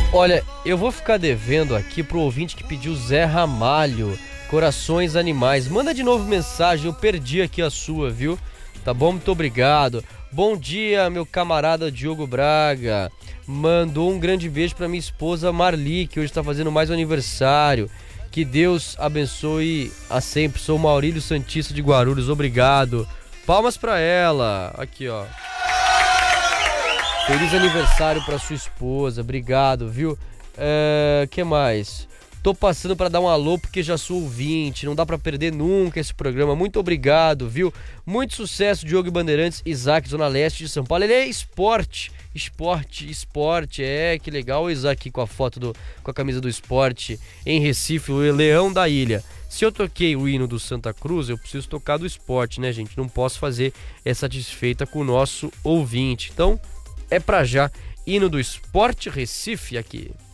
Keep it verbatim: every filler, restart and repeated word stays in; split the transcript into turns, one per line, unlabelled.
Olha, eu vou ficar devendo aqui pro ouvinte que pediu Zé Ramalho, Corações Animais. Manda de novo mensagem, eu perdi aqui a sua, viu? Tá bom? Muito obrigado. Bom dia, meu camarada Diogo Braga. Mandou um grande beijo pra minha esposa Marli, que hoje tá fazendo mais um aniversário. Que Deus abençoe a sempre. Sou Maurílio Santista de Guarulhos, obrigado. Palmas pra ela. Aqui, ó. Feliz aniversário pra sua esposa, obrigado, viu? É, que mais? Tô passando pra dar um alô porque já sou ouvinte, não dá pra perder nunca esse programa. Muito obrigado, viu? Muito sucesso, Diogo Bandeirantes, Isaac, Zona Leste de São Paulo. Ele é esporte, esporte, esporte. É, que legal o Isaac com a foto, do, com a camisa do esporte em Recife, o Leão da Ilha. Se eu toquei o hino do Santa Cruz, eu preciso tocar do esporte, né, gente? Não posso fazer essa desfeita com o nosso ouvinte. Então, é pra já, hino do Esporte Recife aqui.